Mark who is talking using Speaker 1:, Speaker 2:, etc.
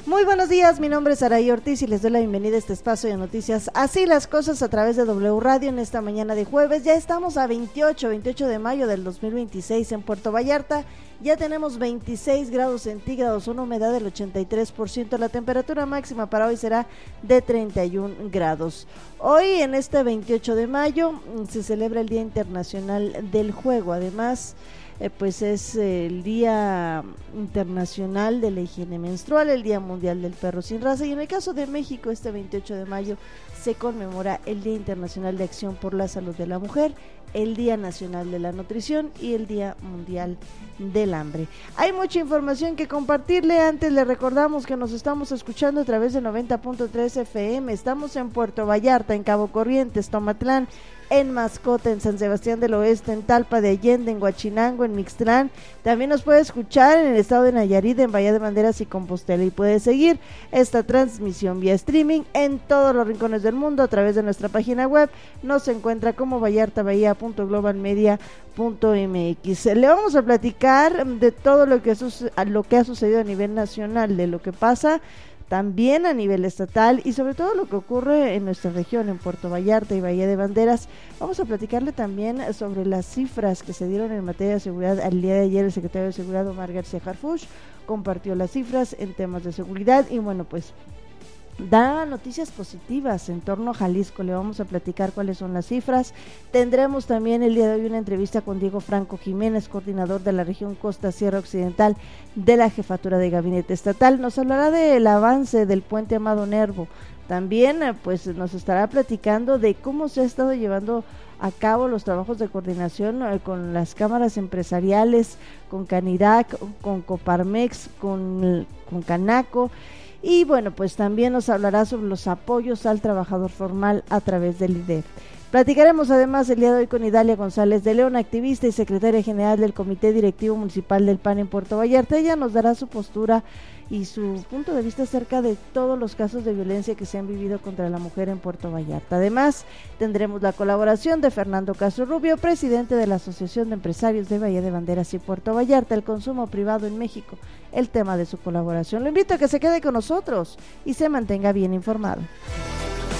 Speaker 1: Muy buenos días, mi nombre es Saraí Ortiz y les doy la bienvenida a este espacio de noticias Así las Cosas a través de W Radio en esta mañana de jueves. Ya estamos a 28 de mayo del 2026 en Puerto Vallarta. Ya tenemos 26 grados centígrados, una humedad del 83%. La temperatura máxima para hoy será de 31 grados. Hoy, en este 28 de mayo, se celebra el Día Internacional del Juego. Además, pues es el Día Internacional de la Higiene Menstrual, el Día Mundial del Perro Sin Raza, y en el caso de México, este 28 de mayo se conmemora el Día Internacional de Acción por la Salud de la Mujer, el Día Nacional de la Nutrición y el Día Mundial del Hambre. Hay mucha información que compartirle. Antes le recordamos que nos estamos escuchando a través de 90.3 FM. Estamos en Puerto Vallarta, en Cabo Corrientes, Tomatlán, en Mascota, en San Sebastián del Oeste, en Talpa de Allende, en Huachinango, en Mixtlán. También nos puede escuchar en el estado de Nayarit, en Bahía de Banderas y Compostela, y puede seguir esta transmisión vía streaming en todos los rincones del mundo a través de nuestra página web. Nos encuentra como vallartabahía.globalmedia.mx. Le vamos a platicar de todo lo que ha sucedido a nivel nacional, de lo que pasa también a nivel estatal y sobre todo lo que ocurre en nuestra región, en Puerto Vallarta y Bahía de Banderas. Vamos a platicarle también sobre las cifras que se dieron en materia de seguridad. Al día de ayer el secretario de Seguridad, Omar García Harfuch, compartió las cifras en temas de seguridad y bueno, pues da noticias positivas en torno a Jalisco. Le vamos a platicar cuáles son las cifras. Tendremos también el día de hoy una entrevista con Diego Franco Jiménez, coordinador de la región Costa Sierra Occidental de la Jefatura de Gabinete Estatal. Nos hablará del avance del puente Amado Nervo. También pues nos estará platicando de cómo se ha estado llevando a cabo los trabajos de coordinación con las cámaras empresariales, con Canirac, con Coparmex, con Canaco. Y bueno, pues también nos hablará sobre los apoyos al trabajador formal a través del IDEF. Platicaremos además el día de hoy con Idalia González de León, activista y secretaria general del Comité Directivo Municipal del PAN en Puerto Vallarta. Ella nos dará su postura y su punto de vista acerca de todos los casos de violencia que se han vivido contra la mujer en Puerto Vallarta. Además, tendremos la colaboración de Fernando Castro Rubio, presidente de la Asociación de Empresarios de Bahía de Banderas y Puerto Vallarta, el consumo privado en México, el tema de su colaboración. Lo invito a que se quede con nosotros y se mantenga bien informado.